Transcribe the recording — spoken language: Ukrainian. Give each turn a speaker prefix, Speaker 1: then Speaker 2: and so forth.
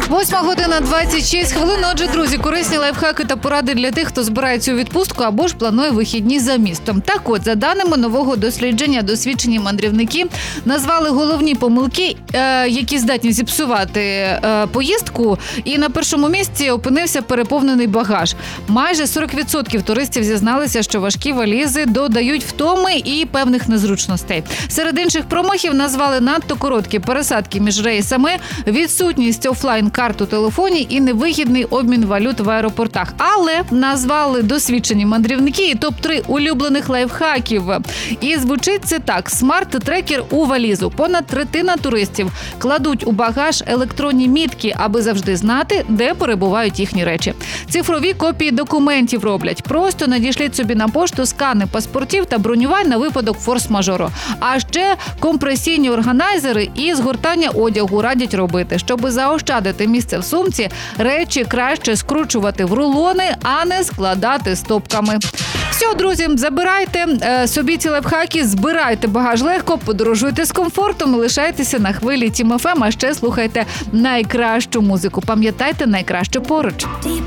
Speaker 1: 8:26. Отже, друзі, корисні лайфхаки та поради для тих, хто збирається у відпустку або ж планує вихідні за містом. Так от, за даними нового дослідження, досвідчені мандрівники назвали головні помилки, які здатні зіпсувати поїздку, і на першому місці опинився переповнений багаж. Майже 40% туристів зізналися, що важкі валізи додають втоми і певних незручностей. Серед інших промахів назвали надто короткі пересадки між рейсами, відсутність офлайн-карт у телефоні і невигідний обмін валют в аеропортах. Але назвали досвідчені мандрівники і топ-3 улюблених лайфхаків. І звучить це так. Смарт-трекер у валізу. Понад третина туристів кладуть у багаж електронні мітки, аби завжди знати, де перебувають їхні речі. Цифрові копії документів роблять. Просто надішліть собі на пошту скани паспортів та бронювань на випадок форс-мажору. А ще компресійні органайзери і згортання одягу радять робити. Щоб заощадити місце в сумці, речі краще скручувати в рулони, а не складати стопками. Все, друзі, забирайте собі ці лайфхаки, збирайте багаж легко, подорожуйте з комфортом, лишайтеся на хвилі Тім ФМ, а ще слухайте найкращу музику. Пам'ятайте, найкраще поруч.